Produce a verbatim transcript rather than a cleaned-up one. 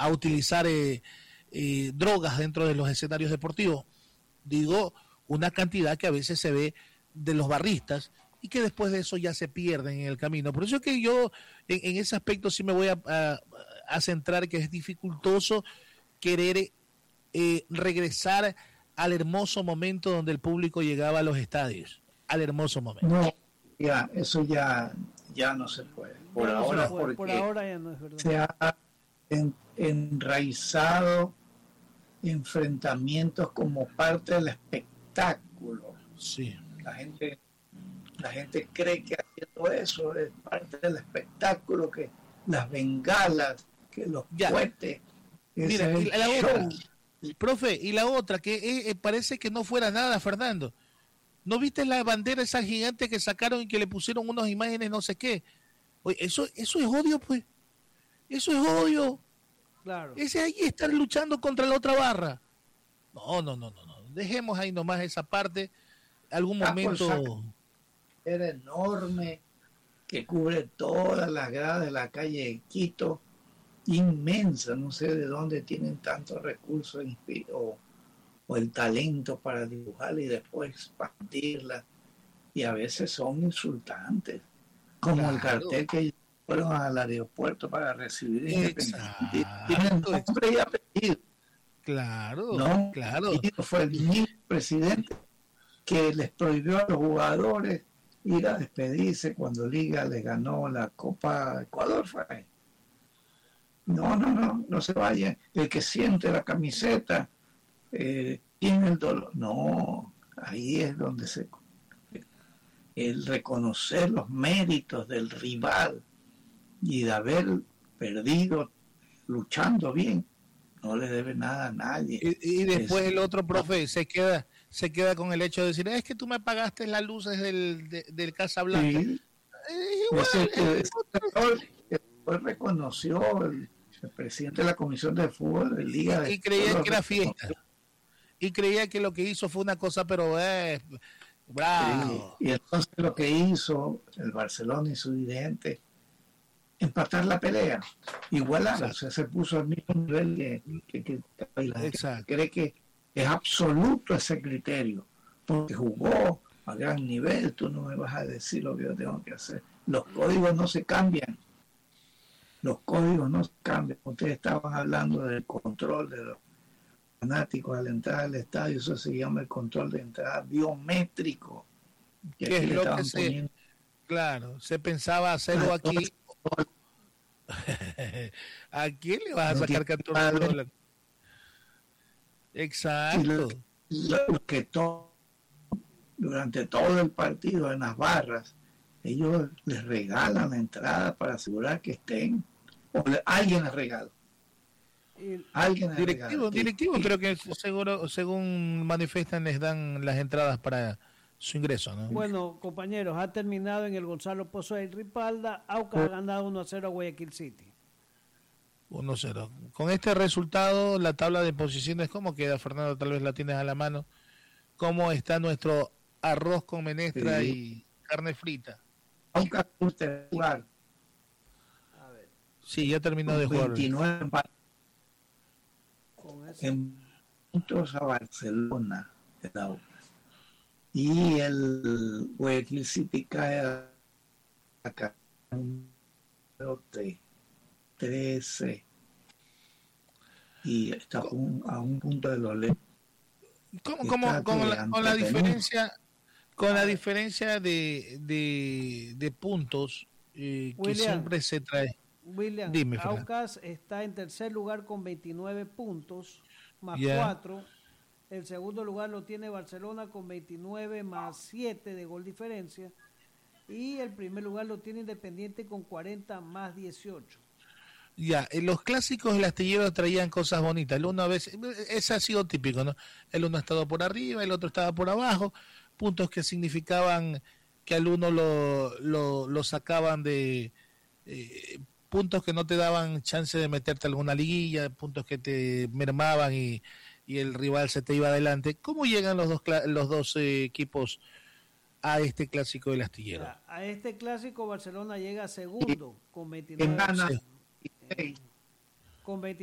a utilizar eh, eh, drogas dentro de los escenarios deportivos. Digo, una cantidad que a veces se ve de los barristas y que después de eso ya se pierden en el camino. Por eso es que yo en, en ese aspecto sí me voy a, a, a centrar, que es dificultoso querer eh, regresar al hermoso momento donde el público llegaba a los estadios, al hermoso momento. No, ya, eso ya, ya no se puede. Por Ya no ahora, se puede, porque por ahora ya no es verdad. se ha en, enraizado enfrentamientos como parte del espectáculo. Sí. La gente, la gente cree que haciendo eso es parte del espectáculo, que las bengalas, que los cohetes. Mira, y la otra, profe, y la otra, que eh, eh, parece que no fuera nada, Fernando. ¿No viste la bandera esa gigante que sacaron y que le pusieron unas imágenes no sé qué? Oye, eso, eso es odio, pues. Eso es odio. Claro. Ese ahí estar luchando contra la otra barra. No, no, no, no, no. Dejemos ahí nomás esa parte. Algún momento. Era enorme, que cubre todas las gradas de la calle de Quito, inmensa, no sé de dónde tienen tantos recursos o, o el talento para dibujarla y después expandirla, y a veces son insultantes, como claro. El cartel que fueron al aeropuerto para recibir independiente. Tienen nombre y apellido. Claro, no, claro. Fue el mismo presidente que les prohibió a los jugadores ir a despedirse cuando Liga le ganó la Copa Ecuador. Fue. No, no, no, no se vayan. El que siente la camiseta eh, tiene el dolor. No, ahí es donde se... El reconocer los méritos del rival y de haber perdido luchando bien, no le debe nada a nadie. Y, y después es, el otro profe se queda se queda con el hecho de decir, es que tú me pagaste las luces del, de, del Casablanca. Sí. Eh, igual, ese, ese, ese, ese reconoció el, el presidente de la Comisión de Fútbol de Liga. Y, de y creía que era fiesta. Y creía que lo que hizo fue una cosa, pero eh, bravo. Sí. Y entonces lo que hizo el Barcelona y su dirigente, empatar la pelea, igualar, o sea, se puso al mismo nivel que, que, que, que la gente cree que es absoluto ese criterio, porque jugó a gran nivel, tú no me vas a decir lo que yo tengo que hacer. Los códigos no se cambian, los códigos no se cambian. Ustedes estaban hablando del control de los fanáticos al entrar al estadio, eso se llama el control de entrada biométrico. Que ¿Qué es lo que se, poniendo... claro, se pensaba hacerlo aquí? ¿A quién le vas a sacar catorce dólares? Exacto. Y lo, lo que to, durante todo el partido en las barras, ellos les regalan la entrada para asegurar que estén, o le, alguien les regala. El, alguien directivo, regala. directivo creo que seguro, según manifiestan, les dan las entradas para su ingreso, ¿no? Bueno, compañeros, ha terminado en el Gonzalo Pozo de Ripalda. Aucas ha ganado uno a cero a Guayaquil City. uno a cero. Con este resultado, la tabla de posiciones, ¿cómo queda, Fernando? Tal vez la tienes a la mano. ¿Cómo está nuestro arroz con menestra sí. y carne frita? Aucas gusta jugar. A ver. Sí, ya terminó de jugar. veintinueve en puntos a Barcelona, el Aucas. Y el Guayaquil City cae acá trece y está un, a un punto de los lejos. ¿Cómo, cómo, con, la, con la diferencia con la diferencia de, de, de puntos eh, William, que siempre se trae? William, Dime, Aucas está en tercer lugar con veintinueve puntos más yeah. cuatro. El segundo lugar lo tiene Barcelona con veintinueve más siete de gol diferencia. Y el primer lugar lo tiene Independiente con cuarenta más dieciocho. Ya, en los clásicos el astillero traían cosas bonitas. El uno a veces, ese ha sido típico, ¿no? El uno ha estado por arriba, el otro estaba por abajo. Puntos que significaban que al uno lo, lo, lo sacaban de... Eh, puntos que no te daban chance de meterte a alguna liguilla, puntos que te mermaban y... y el rival se te iba adelante. ¿Cómo llegan los dos los dos eh, equipos a este clásico del astillero? A este clásico Barcelona llega segundo con veintinueve. Gana. Con veintinueve